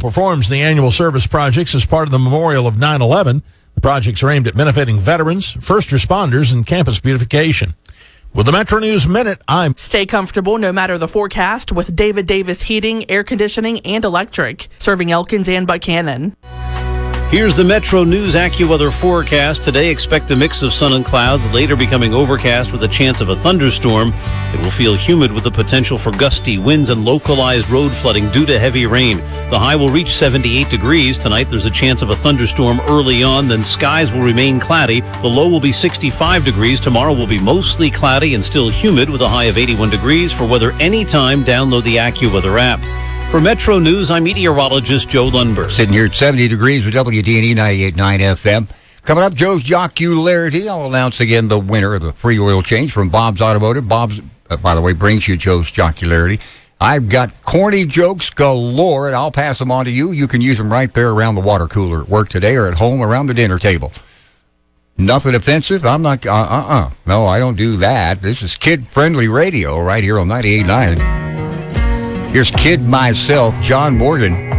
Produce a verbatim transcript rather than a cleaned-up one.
performs the annual service projects as part of the memorial of nine eleven. The projects are aimed at benefiting veterans, first responders, and campus beautification. With the Metro News Minute, I'm... Stay comfortable no matter the forecast with David Davis Heating, Air Conditioning, and Electric, serving Elkins and Buchanan. Here's the Metro News AccuWeather forecast. Today, expect a mix of sun and clouds, later becoming overcast with a chance of a thunderstorm. It will feel humid with the potential for gusty winds and localized road flooding due to heavy rain. The high will reach seventy-eight degrees. Tonight, there's a chance of a thunderstorm early on, then skies will remain cloudy. The low will be sixty-five degrees. Tomorrow will be mostly cloudy and still humid with a high of eighty-one degrees. For weather anytime, download the AccuWeather app. For Metro News, I'm meteorologist Joe Lundberg. Sitting here at seventy degrees with W D and E ninety-eight point nine F M. Coming up, Joe's Jocularity. I'll announce again the winner of the free oil change from Bob's Automotive. Bob's, uh, by the way, brings you Joe's Jocularity. I've got corny jokes galore, and I'll pass them on to you. You can use them right there around the water cooler at work today or at home around the dinner table. Nothing offensive? I'm not, uh-uh. No, I don't do that. This is kid-friendly radio right here on ninety-eight point nine. Here's Kid Myself, John Morgan.